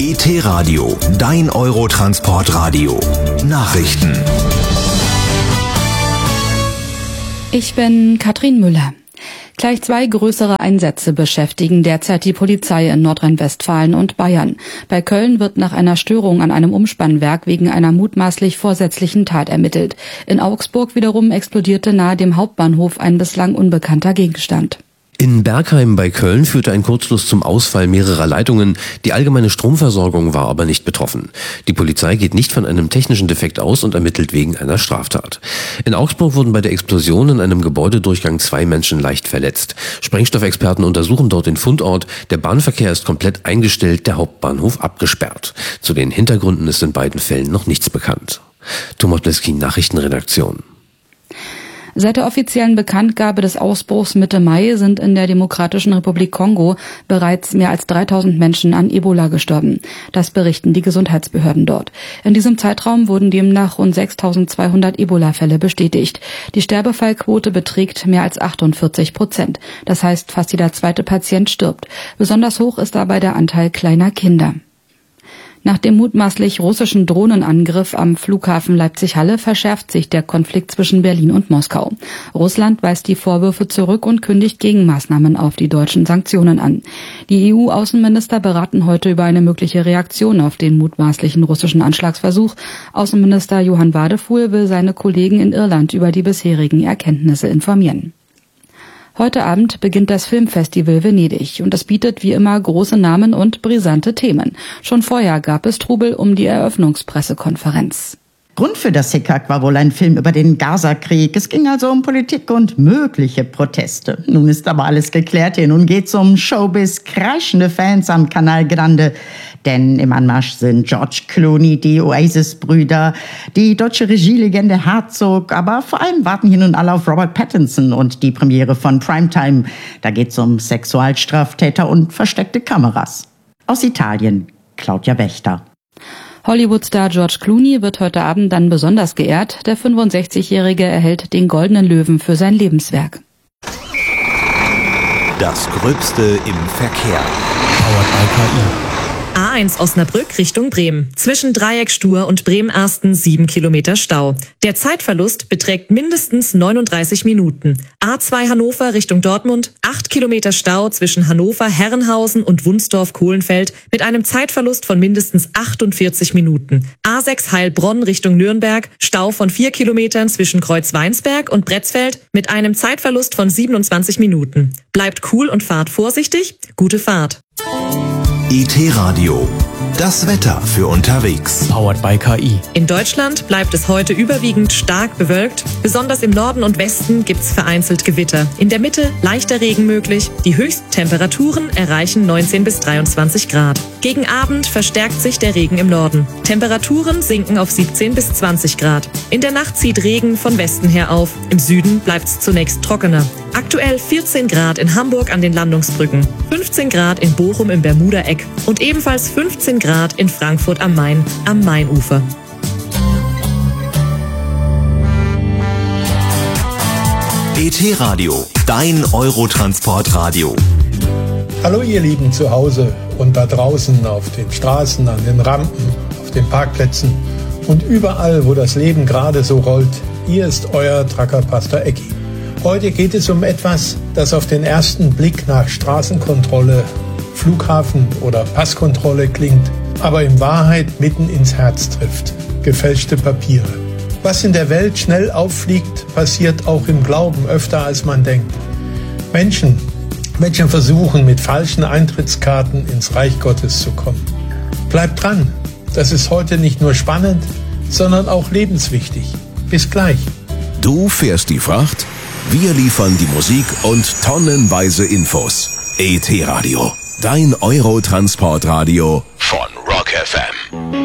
ET-Radio, dein Eurotransportradio. Nachrichten. Ich bin Katrin Müller. Gleich 2 größere Einsätze beschäftigen derzeit die Polizei in Nordrhein-Westfalen und Bayern. Bei Köln wird nach einer Störung an einem Umspannwerk wegen einer mutmaßlich vorsätzlichen Tat ermittelt. In Augsburg wiederum explodierte nahe dem Hauptbahnhof ein bislang unbekannter Gegenstand. In Bergheim bei Köln führte ein Kurzschluss zum Ausfall mehrerer Leitungen. Die allgemeine Stromversorgung war aber nicht betroffen. Die Polizei geht nicht von einem technischen Defekt aus und ermittelt wegen einer Straftat. In Augsburg wurden bei der Explosion in einem Gebäudedurchgang 2 Menschen leicht verletzt. Sprengstoffexperten untersuchen dort den Fundort. Der Bahnverkehr ist komplett eingestellt, der Hauptbahnhof abgesperrt. Zu den Hintergründen ist in beiden Fällen noch nichts bekannt. Thomas Bleskin, Nachrichtenredaktion. Seit der offiziellen Bekanntgabe des Ausbruchs Mitte Mai sind in der Demokratischen Republik Kongo bereits mehr als 3000 Menschen an Ebola gestorben. Das berichten die Gesundheitsbehörden dort. In diesem Zeitraum wurden demnach rund 6200 Ebola-Fälle bestätigt. Die Sterbefallquote beträgt mehr als 48%. Das heißt, fast jeder zweite Patient stirbt. Besonders hoch ist dabei der Anteil kleiner Kinder. Nach dem mutmaßlich russischen Drohnenangriff am Flughafen Leipzig-Halle verschärft sich der Konflikt zwischen Berlin und Moskau. Russland weist die Vorwürfe zurück und kündigt Gegenmaßnahmen auf die deutschen Sanktionen an. Die EU-Außenminister beraten heute über eine mögliche Reaktion auf den mutmaßlichen russischen Anschlagsversuch. Außenminister Johann Wadefuhl will seine Kollegen in Irland über die bisherigen Erkenntnisse informieren. Heute Abend beginnt das Filmfestival Venedig und es bietet wie immer große Namen und brisante Themen. Schon vorher gab es Trubel um die Eröffnungspressekonferenz. Grund für das Hickhack war wohl ein Film über den Gaza-Krieg. Es ging also um Politik und mögliche Proteste. Nun ist aber alles geklärt. Hier nun geht's um Showbiz, kreischende Fans am Canal Grande. Denn im Anmarsch sind George Clooney, die Oasis-Brüder, die deutsche Regielegende Herzog. Aber vor allem warten hier nun alle auf Robert Pattinson und die Premiere von Primetime. Da geht's um Sexualstraftäter und versteckte Kameras. Aus Italien, Claudia Wächter. Hollywood-Star George Clooney wird heute Abend dann besonders geehrt. Der 65-Jährige erhält den Goldenen Löwen für sein Lebenswerk. Das Gröbste im Verkehr. Powered by KI. A1 Osnabrück Richtung Bremen. Zwischen Dreieck Stur und Bremen-Arsten 7 Kilometer Stau. Der Zeitverlust beträgt mindestens 39 Minuten. A2 Hannover Richtung Dortmund. 8 Kilometer Stau zwischen Hannover, Herrenhausen und Wunsdorf-Kohlenfeld mit einem Zeitverlust von mindestens 48 Minuten. A6 Heilbronn Richtung Nürnberg. Stau von 4 Kilometern zwischen Kreuzweinsberg und Bretzfeld mit einem Zeitverlust von 27 Minuten. Bleibt cool und fahrt vorsichtig. Gute Fahrt. ET-Radio, das Wetter für unterwegs. Powered by KI. In Deutschland bleibt es heute überwiegend stark bewölkt. Besonders im Norden und Westen gibt's vereinzelt Gewitter. In der Mitte leichter Regen möglich. Die Höchsttemperaturen erreichen 19 bis 23 Grad. Gegen Abend verstärkt sich der Regen im Norden. Temperaturen sinken auf 17 bis 20 Grad. In der Nacht zieht Regen von Westen her auf. Im Süden bleibt's zunächst trockener. Aktuell 14 Grad in Hamburg an den Landungsbrücken, 15 Grad in Bochum im Bermuda-Eck und ebenfalls 15 Grad in Frankfurt am Main, am Mainufer. ET-Radio, dein Eurotransportradio. Hallo ihr Lieben zu Hause und da draußen auf den Straßen, an den Rampen, auf den Parkplätzen und überall, wo das Leben gerade so rollt. Hier ist euer Trucker-Pastor Ecki. Heute geht es um etwas, das auf den ersten Blick nach Straßenkontrolle, Flughafen oder Passkontrolle klingt, aber in Wahrheit mitten ins Herz trifft. Gefälschte Papiere. Was in der Welt schnell auffliegt, passiert auch im Glauben öfter als man denkt. Menschen versuchen mit falschen Eintrittskarten ins Reich Gottes zu kommen. Bleibt dran, das ist heute nicht nur spannend, sondern auch lebenswichtig. Bis gleich. Du fährst die Fracht, wir liefern die Musik und tonnenweise Infos. ET-Radio, dein Eurotransportradio von Rock FM.